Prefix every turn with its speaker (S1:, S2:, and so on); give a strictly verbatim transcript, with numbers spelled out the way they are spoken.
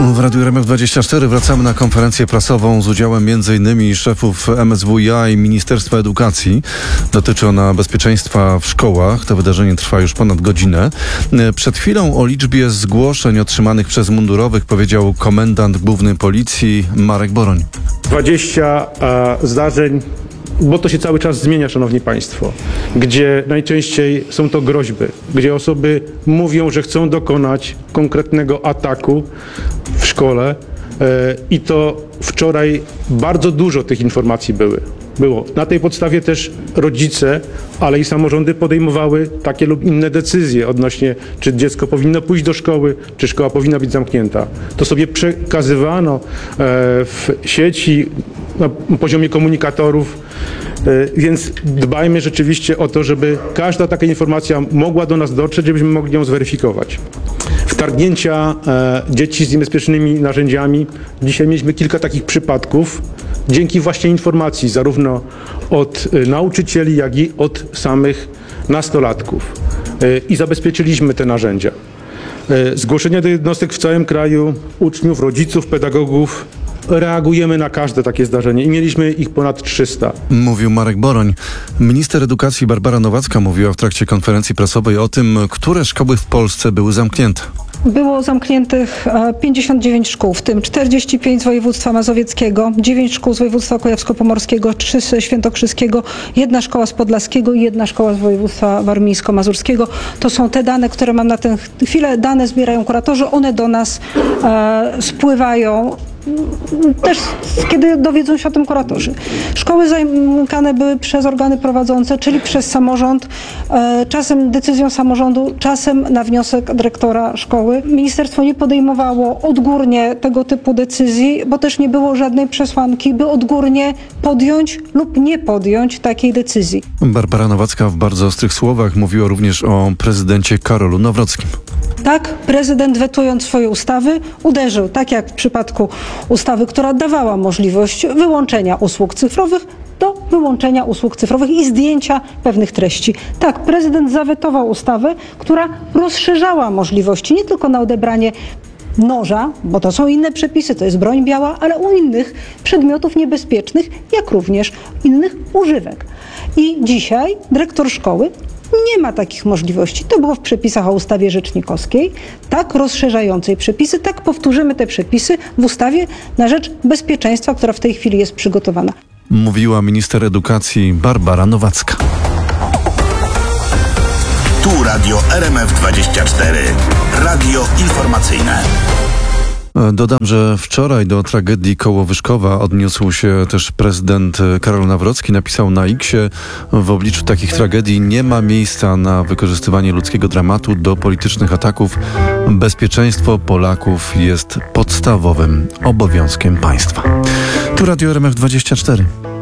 S1: W Radiu R M F dwadzieścia cztery wracamy na konferencję prasową z udziałem między innymi szefów M S W iA i Ministerstwa Edukacji. Dotyczy ona bezpieczeństwa w szkołach. To wydarzenie trwa już ponad godzinę. Przed chwilą o liczbie zgłoszeń otrzymanych przez mundurowych powiedział komendant główny policji Marek Boroń.
S2: dwadzieścia e, zdarzeń, bo to się cały czas zmienia, szanowni państwo, gdzie najczęściej są to groźby, gdzie osoby mówią, że chcą dokonać konkretnego ataku w szkole e, i to wczoraj bardzo dużo tych informacji były. Było. Na tej podstawie też rodzice, ale i samorządy podejmowały takie lub inne decyzje odnośnie, czy dziecko powinno pójść do szkoły, czy szkoła powinna być zamknięta. To sobie przekazywano e, w sieci, na poziomie komunikatorów, e, więc dbajmy rzeczywiście o to, żeby każda taka informacja mogła do nas dotrzeć, żebyśmy mogli ją zweryfikować. Wtargnięcia e, dzieci z niebezpiecznymi narzędziami. Dzisiaj mieliśmy kilka takich przypadków, dzięki właśnie informacji zarówno od e, nauczycieli, jak i od samych nastolatków. E, I zabezpieczyliśmy te narzędzia. E, zgłoszenia do jednostek w całym kraju, uczniów, rodziców, pedagogów. Reagujemy na każde takie zdarzenie i mieliśmy ich ponad trzysta.
S1: Mówił Marek Boroń. Minister edukacji Barbara Nowacka mówiła w trakcie konferencji prasowej o tym, które szkoły w Polsce były zamknięte.
S3: Było zamkniętych pięćdziesiąt dziewięć szkół, w tym czterdzieści pięć z województwa mazowieckiego, dziewięć szkół z województwa kujawsko-pomorskiego, trzy z świętokrzyskiego, jedna szkoła z podlaskiego i jedna szkoła z województwa warmińsko-mazurskiego. To są te dane, które mam na tę chwilę. Dane zbierają kuratorzy, one do nas e, spływają. Też kiedy dowiedzą się o tym kuratorzy. Szkoły zamykane były przez organy prowadzące, czyli przez samorząd, czasem decyzją samorządu, czasem na wniosek dyrektora szkoły. Ministerstwo nie podejmowało odgórnie tego typu decyzji, bo też nie było żadnej przesłanki, by odgórnie podjąć lub nie podjąć takiej decyzji.
S1: Barbara Nowacka w bardzo ostrych słowach mówiła również o prezydencie Karolu Nawrockim.
S3: Tak, prezydent wetując swoje ustawy uderzył, tak jak w przypadku ustawy, która dawała możliwość wyłączenia usług cyfrowych, do wyłączenia usług cyfrowych i zdjęcia pewnych treści. Tak, prezydent zawetował ustawę, która rozszerzała możliwości nie tylko na odebranie noża, bo to są inne przepisy, to jest broń biała, ale u innych przedmiotów niebezpiecznych, jak również innych używek. I dzisiaj dyrektor szkoły nie ma takich możliwości. To było w przepisach o ustawie rzecznikowskiej, tak rozszerzającej przepisy, tak powtórzymy te przepisy w ustawie na rzecz bezpieczeństwa, która w tej chwili jest przygotowana.
S1: Mówiła minister edukacji Barbara Nowacka.
S4: Tu Radio R M F dwadzieścia cztery. Radio informacyjne.
S1: Dodam, że wczoraj do tragedii Kołowyżkowa odniósł się też prezydent Karol Nawrocki. Napisał na X-ie: w obliczu takich tragedii nie ma miejsca na wykorzystywanie ludzkiego dramatu do politycznych ataków. Bezpieczeństwo Polaków jest podstawowym obowiązkiem państwa. Tu Radio R M F dwadzieścia cztery.